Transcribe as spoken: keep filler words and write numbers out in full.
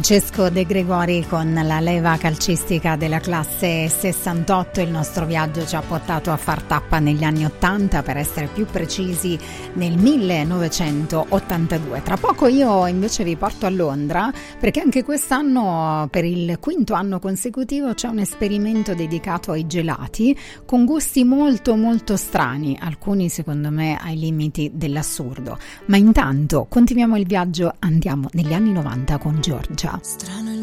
Francesco De Gregori con la leva calcistica della classe sessantotto. Il nostro viaggio ci ha portato a far tappa negli anni ottanta, per essere più precisi nel millenovecentottantadue. Tra poco io invece vi porto a Londra, perché anche quest'anno, per il quinto anno consecutivo, c'è un esperimento dedicato ai gelati con gusti molto molto strani, alcuni secondo me ai limiti dell'assurdo. Ma intanto continuiamo il viaggio, andiamo negli anni novanta con Giorgia. Strano